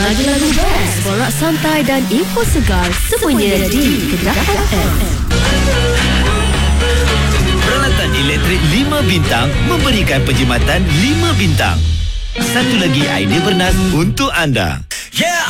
Lagu-lagu best, borak santai dan info segar semuanya di Kedah FM. Peralatan elektrik 5 bintang memberikan perkhidmatan 5 bintang. Satu lagi idea bernas untuk anda. Yeah!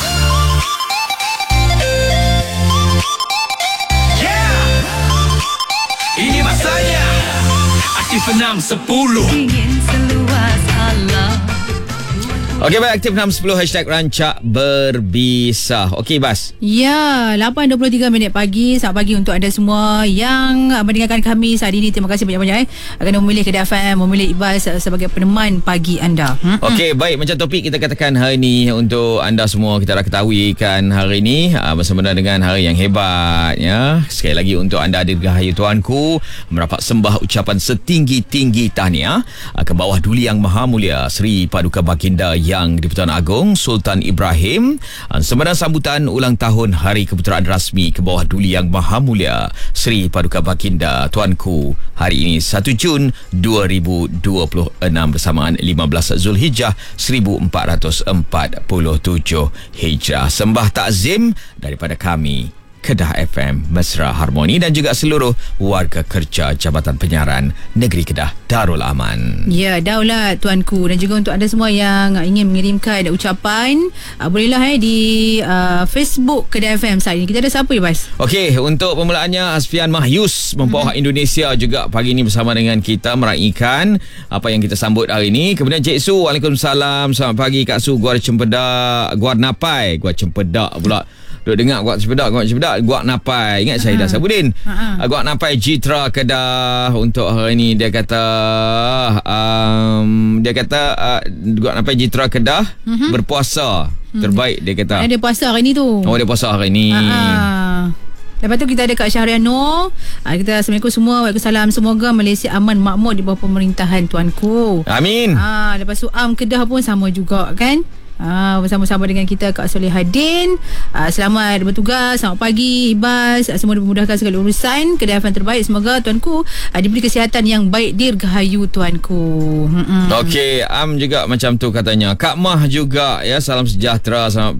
Ini masanya Aktif 610 Ingin seluas alam. Okey, baik, aktif 610 hashtag rancak berbisa. Okey, Bas. Ya, 8.23 pagi. Selamat pagi untuk anda semua yang mendengarkan kami saat ini. Terima kasih banyak-banyak kerana memilih Kedah FM, memilih Ibas sebagai peneman pagi anda. Okey, baik, macam topik kita katakan hari ini untuk anda semua, kita dah ketahui kan hari ini bersempena dengan hari yang hebat ya. Sekali lagi untuk anda dirgahayu tuanku, mendapat sembah ucapan setinggi-tinggi tahniah ke bawah Duli Yang Maha Mulia Seri Paduka Baginda Yang di-Pertuan Agong Sultan Ibrahim sempena sambutan ulang tahun Hari Keputeraan Rasmi ke bawah Duli Yang Maha Mulia Seri Paduka Baginda tuanku hari ini 1 Jun 2026 bersamaan 15 Zulhijjah 1447 Hijrah. Sembah takzim daripada kami Kedah FM, Mesra Harmoni dan juga seluruh warga kerja Jabatan Penyiaran Negeri Kedah Darul Aman. Ya, daulat tuanku, dan juga untuk anda semua yang ingin mengirimkan ucapan, bolehlah di Facebook Kedah FM saat ini. Kita ada siapa ya, Bas? Okey, untuk permulaannya Hasfian Mahyus membawa Indonesia juga pagi ini bersama dengan kita meraikan apa yang kita sambut hari ini. Kemudian Cik Su, Waalaikumsalam. Selamat pagi Kak Su, Gua Cempedak, Gua Napai, Gua Cempedak pula. Duk dengar Guak Cempedak, Guak Napai. Ingat saya dah Sabudin. Guak Napai Citra Kedah untuk hari ini. Dia kata Guak Napai Citra Kedah berpuasa terbaik, dia kata. Dia puasa hari ni tu. Oh, dia puasa hari ni. Lepas tu kita ada Kak Syahrian Nur. Kita Assalamualaikum semua. Waalaikumsalam. Semoga Malaysia aman makmur di bawah pemerintahan tuanku. Amin. Lepas tu Kedah pun sama juga kan. Bersama-sama dengan kita Kak Solehadin. Selamat bertugas, selamat pagi Ibas. Semua dimudahkan segala urusan. Kedah FM terbaik. Semoga tuanku diberi kesihatan yang baik, dirgahayu tuanku. Okey, juga macam tu katanya. Kak Mah juga ya, salam sejahtera, selamat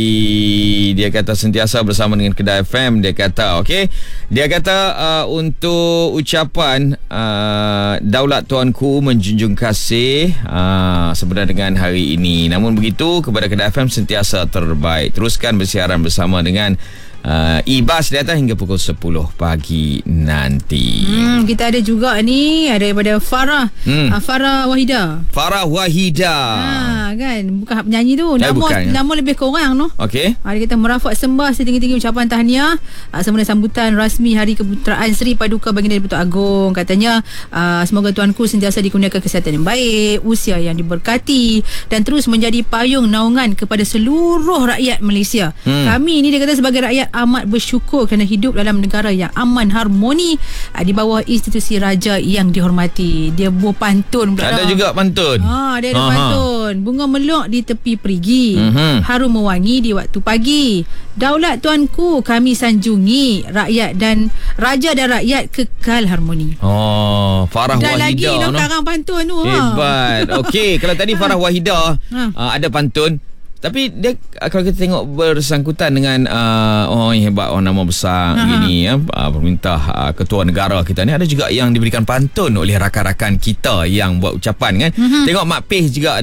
pagi. Dia kata sentiasa bersama dengan Kedah FM. Dia kata okey. Dia kata untuk ucapan daulat tuanku menjunjung kasih sebenarnya dengan hari ini. Namun begitu, kepada Kedah FM sentiasa terbaik. Teruskan bersiaran bersama dengan Ibas data hingga pukul 10 pagi nanti. Kita ada juga ni, ada daripada Farah. Farah Wahida. Farah Wahida. Kan, bukan penyanyi tu. Nama lebih kurang tu. Okey. Dia kata merafak sembah setinggi-tinggi ucapan tahniah sempena sambutan rasmi Hari Keputeraan Seri Paduka Baginda di-Pertuan Agong. Katanya semoga tuanku sentiasa dikurniakan kesihatan yang baik, usia yang diberkati dan terus menjadi payung naungan kepada seluruh rakyat Malaysia. Kami ni, dia kata, sebagai rakyat amat bersyukur kerana hidup dalam negara yang aman, harmoni di bawah institusi raja yang dihormati. Dia buah pantun pula. Ada juga pantun. Dia ada pantun. Bunga meluk di tepi perigi, harum mewangi di waktu pagi. Daulat tuanku kami sanjungi, rakyat dan raja dan rakyat kekal harmoni. Farah dah Wahida. Dah lagi karang pantun tu. Hebat. Okey, kalau tadi Farah Wahida ada pantun. Tapi dia, kalau kita tengok bersangkutan dengan orang yang hebat, orang nama besar gini ya, pemerintah ketua negara kita ni, ada juga yang diberikan pantun oleh rakan-rakan kita yang buat ucapan kan. Tengok Mak Peh juga